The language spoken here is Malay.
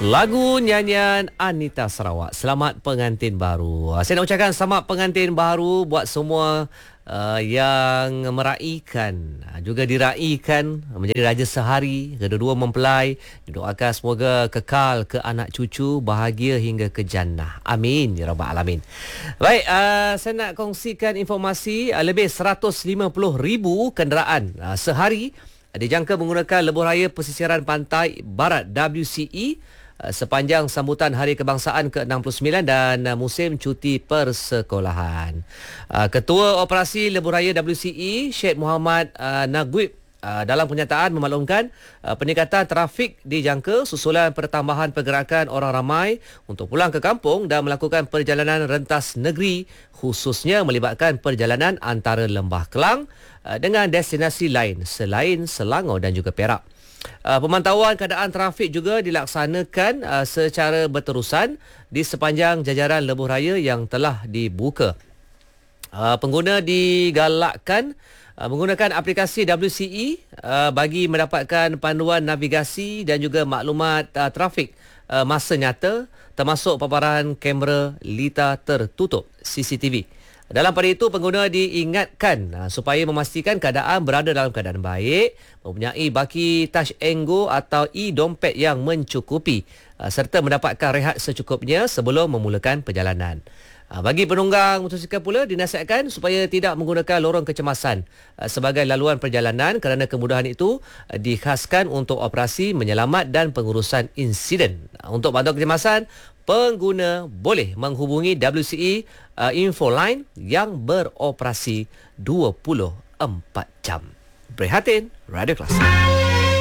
Lagu nyanyian Anita Sarawak. Selamat pengantin baru. Saya nak ucapkan selamat pengantin baru buat semua yang meraihkan, juga diraikan menjadi raja sehari. Kedua-dua mempelai didoakan semoga kekal ke anak cucu, bahagia hingga ke jannah. Amin ya rabbal alamin. Baik, saya nak kongsikan informasi. Lebih 150,000 kenderaan sehari dijangka menggunakan lebuh raya pesisiran pantai barat WCE sepanjang sambutan Hari Kebangsaan ke-69 dan musim cuti persekolahan. Ketua Operasi Lebuh Raya WCE, Sheikh Muhammad Naguib, dalam pernyataan memaklumkan peningkatan trafik dijangka susulan pertambahan pergerakan orang ramai untuk pulang ke kampung dan melakukan perjalanan rentas negeri, khususnya melibatkan perjalanan antara Lembah Kelang dengan destinasi lain selain Selangor dan juga Perak. Pemantauan keadaan trafik juga dilaksanakan secara berterusan di sepanjang jajaran lebuh raya yang telah dibuka. Pengguna digalakkan menggunakan aplikasi WCE bagi mendapatkan panduan navigasi dan juga maklumat trafik masa nyata, termasuk paparan kamera lita tertutup CCTV. Dalam pada itu, pengguna diingatkan supaya memastikan keadaan berada dalam keadaan baik, mempunyai baki touch and go atau e-dompet yang mencukupi, serta mendapatkan rehat secukupnya sebelum memulakan perjalanan. Bagi penunggang motosikal pula dinasihatkan supaya tidak menggunakan lorong kecemasan sebagai laluan perjalanan kerana kemudahan itu dikhaskan untuk operasi menyelamat dan pengurusan insiden. Untuk bantuan kecemasan, pengguna boleh menghubungi WCE info line yang beroperasi 24 jam. Prihatin, Radio Kelas.